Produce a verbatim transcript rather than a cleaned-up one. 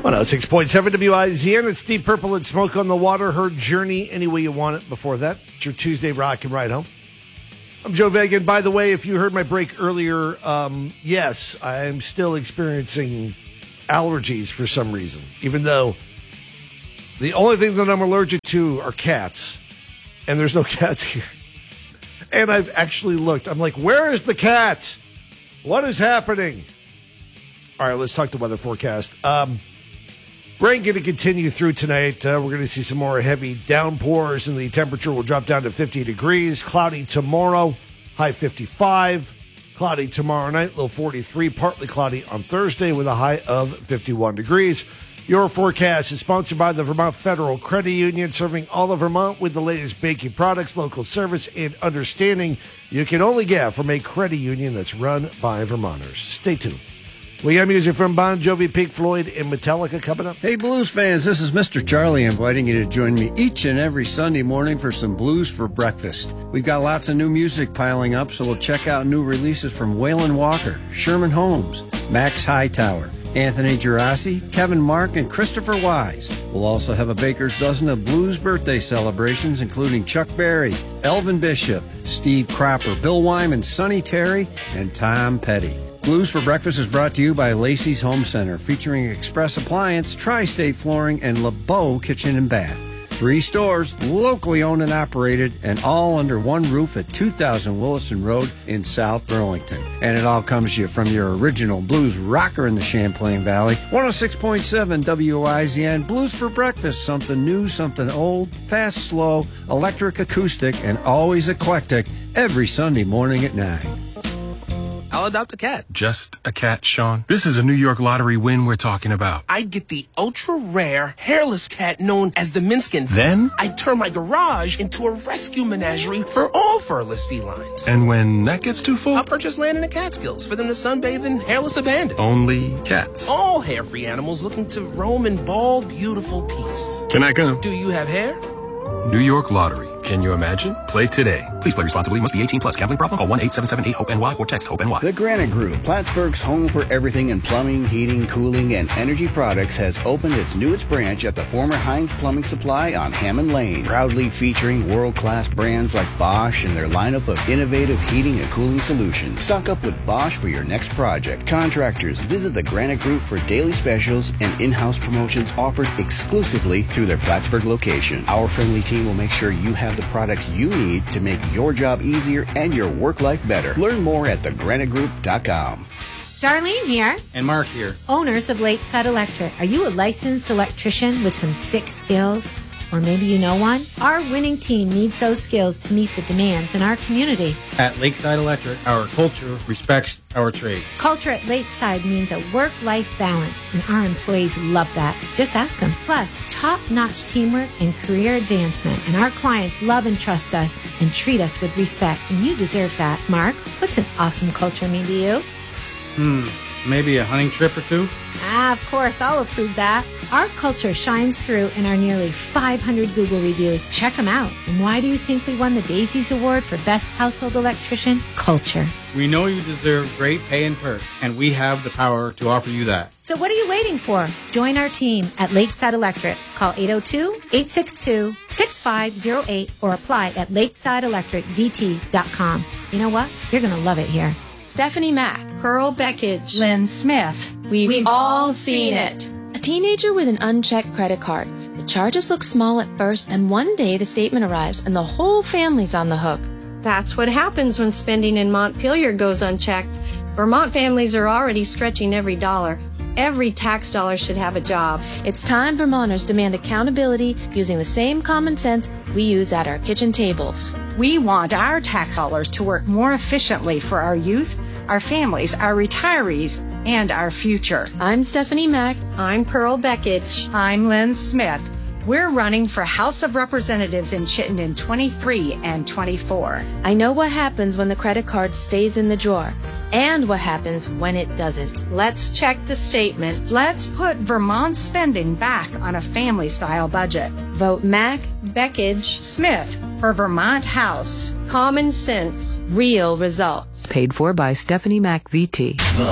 one oh six point seven W I Z N. It's Deep Purple and Smoke on the Water. Her Journey any way you want it. Before that, it's your Tuesday rock and ride home. I'm Joe Vega. And by the way, if you heard my break earlier, um, yes, I'm still experiencing allergies for some reason, even though the only thing that I'm allergic to are cats, and there's no cats here. And I've actually looked. I'm like, where is the cat? What is happening? All right, let's talk the weather forecast. Um, rain going to continue through tonight. Uh, we're going to see some more heavy downpours, and the temperature will drop down to fifty degrees. Cloudy tomorrow, high fifty-five. Cloudy tomorrow night, low forty-three. Partly cloudy on Thursday with a high of fifty-one degrees. Your forecast is sponsored by the Vermont Federal Credit Union, serving all of Vermont with the latest banking products, local service, and understanding you can only get from a credit union that's run by Vermonters. Stay tuned. We got music from Bon Jovi, Pink Floyd, and Metallica coming up. Hey, blues fans, this is Mister Charlie inviting you to join me each and every Sunday morning for some blues for breakfast. We've got lots of new music piling up, so we'll check out new releases from Waylon Walker, Sherman Holmes, Max Hightower, Anthony Gerasi, Kevin Mark, and Christopher Wise. We'll also have a baker's dozen of blues birthday celebrations, including Chuck Berry, Elvin Bishop, Steve Cropper, Bill Wyman, Sonny Terry, and Tom Petty. Blues for Breakfast is brought to you by Lacey's Home Center, featuring Express Appliance, Tri-State Flooring, and LeBeau Kitchen and Bath. Three stores, locally owned and operated, and all under one roof at two thousand Williston Road in South Burlington. And it all comes to you from your original blues rocker in the Champlain Valley. one oh six point seven W I Z N, Blues for Breakfast, something new, something old, fast, slow, electric, acoustic, and always eclectic, every Sunday morning at nine. I'll adopt a cat. Just a cat, Sean? This is a New York lottery win we're talking about. I'd get the ultra-rare, hairless cat known as the Minskin. Then? I'd turn my garage into a rescue menagerie for all furless felines. And when that gets too full? I'll purchase land in the Catskills for them to sunbathe in hairless abandon. Only cats. All hair-free animals looking to roam in bald, beautiful peace. Can I come? Do you have hair? New York Lottery. Can you imagine? Play today. Please play responsibly. Must be eighteen plus. Gambling problem? Call one eight seven seven eight hope N Y or text HOPE-N Y. The Granite Group, Plattsburgh's home for everything in plumbing, heating, cooling, and energy products, has opened its newest branch at the former Heinz Plumbing Supply on Hammond Lane, proudly featuring world-class brands like Bosch and their lineup of innovative heating and cooling solutions. Stock up with Bosch for your next project. Contractors, visit the Granite Group for daily specials and in-house promotions offered exclusively through their Plattsburgh location. Our friendly team will make sure you have the products you need to make your job easier and your work life better. Learn more at the granite group dot com. Darlene here. And Mark here. Owners of Lakeside Electric. Are you a licensed electrician with some sick skills? Or maybe you know one? Our winning team needs those skills to meet the demands in our community. At Lakeside Electric, our culture respects our trade. Culture at Lakeside means a work-life balance, and our employees love that. Just ask them. Plus, top-notch teamwork and career advancement, and our clients love and trust us and treat us with respect, and you deserve that. Mark, what's an awesome culture mean to you? Hmm, maybe a hunting trip or two? Ah, of course, I'll approve that. Our culture shines through in our nearly five hundred Google reviews. Check them out. And why do you think we won the Daisies Award for Best Household Electrician? Culture. We know you deserve great pay and perks, and we have the power to offer you that. So what are you waiting for? Join our team at Lakeside Electric. Call eight oh two, eight six two, six five oh eight or apply at lakeside electric v t dot com. You know what? You're going to love it here. Stephanie Mack, Pearl Beckage, Lynn Smith. We've, We've all seen it. A teenager with an unchecked credit card. The charges look small at first, and one day the statement arrives and the whole family's on the hook. That's what happens when spending in Montpelier goes unchecked. Vermont families are already stretching every dollar. Every tax dollar should have a job. It's time Vermonters demand accountability using the same common sense we use at our kitchen tables. We want our tax dollars to work more efficiently for our youth, our families, our retirees, and our future. I'm Stephanie Mack. I'm Pearl Beckage. I'm Lynn Smith. We're running for House of Representatives in Chittenden twenty-three and twenty-four. I know what happens when the credit card stays in the drawer and what happens when it doesn't. Let's check the statement. Let's put Vermont's spending back on a family-style budget. Vote Mack, Beckage, Smith for Vermont House. Common sense. Real results. Paid for by Stephanie Mack V T. The